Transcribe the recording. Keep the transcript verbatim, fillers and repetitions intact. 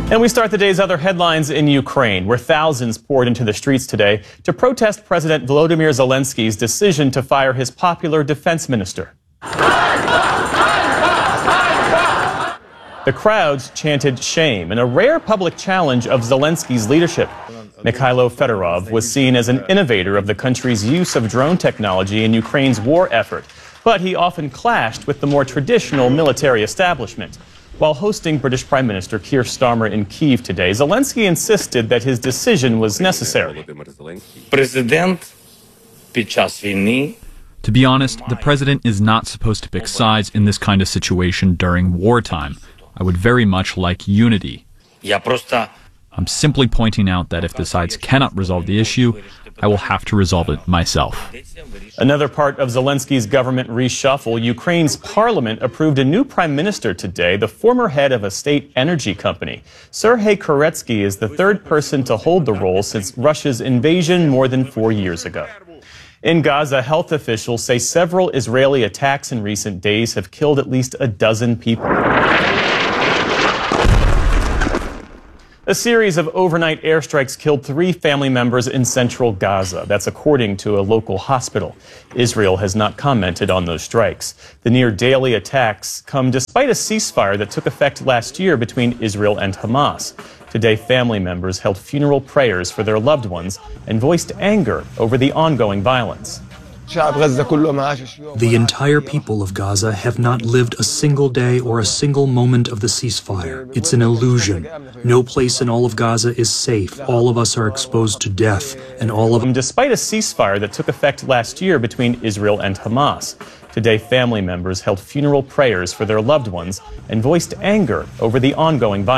And we start the day's other headlines in Ukraine, where thousands poured into the streets today to protest President Volodymyr Zelensky's decision to fire his popular defense minister. The crowds chanted shame in a rare public challenge of Zelensky's leadership. Mikhailo Fedorov was seen as an innovator of the country's use of drone technology in Ukraine's war effort, but he often clashed with the more traditional military establishment. While hosting British Prime Minister Keir Starmer in Kyiv today, Zelensky insisted that his decision was necessary. To be honest, the president is not supposed to pick sides in this kind of situation during wartime. I would very much like unity. I'm simply pointing out that if the sides cannot resolve the issue, I will have to resolve it myself. Another part of Zelensky's government reshuffle, Ukraine's parliament approved a new prime minister today, the former head of a state energy company. Serhiy Koretsky is the third person to hold the role since Russia's invasion more than four years ago. In Gaza, health officials say several Israeli attacks in recent days have killed at least a dozen people. A series of overnight airstrikes killed three family members in central Gaza. That's according to a local hospital. Israel has not commented on those strikes. The near-daily attacks come despite a ceasefire that took effect last year between Israel and Hamas. Today, family members held funeral prayers for their loved ones and voiced anger over the ongoing violence. The entire people of Gaza have not lived a single day or a single moment of the ceasefire. It's an illusion. No place in all of Gaza is safe. All of us are exposed to death, and all of... Despite a ceasefire that took effect last year between Israel and Hamas, today family members held funeral prayers for their loved ones and voiced anger over the ongoing violence.